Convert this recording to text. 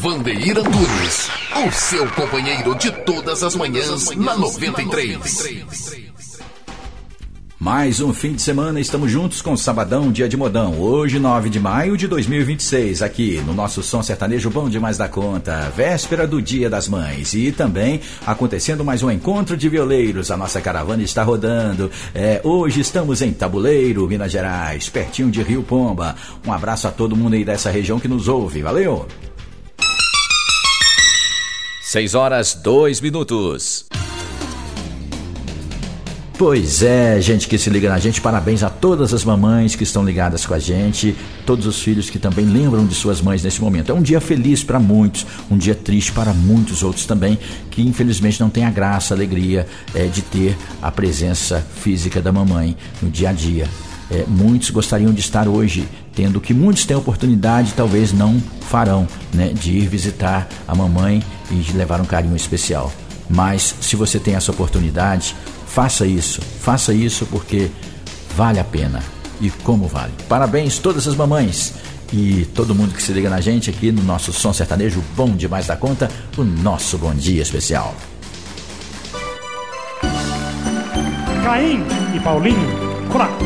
Vandeir Antunes, o seu companheiro de todas as manhãs na 93. Mais um fim de semana, estamos juntos com o Sabadão, dia de modão. Hoje, 9 de maio de 2026, aqui no nosso Som Sertanejo Bom Demais da Conta, véspera do Dia das Mães. E também acontecendo mais um encontro de violeiros, a nossa caravana está rodando. Hoje estamos em Tabuleiro, Minas Gerais, pertinho de Rio Pomba. Um abraço a todo mundo aí dessa região que nos ouve, valeu! 6h02. Pois é, gente que se liga na gente, parabéns a todas as mamães que estão ligadas com a gente, todos os filhos que também lembram de suas mães nesse momento. É um dia feliz para muitos, um dia triste para muitos outros também, que infelizmente não tem a graça, a alegria de ter a presença física da mamãe no dia a dia. Muitos gostariam de estar hoje, tendo que muitos têm oportunidade, talvez não farão, né, de ir visitar a mamãe e de levar um carinho especial. Mas se você tem essa oportunidade, faça isso porque vale a pena. E como vale. Parabéns todas as mamães e todo mundo que se liga na gente aqui no nosso Som Sertanejo Bom Demais da Conta, o nosso Bom Dia especial. Caim e Paulinho,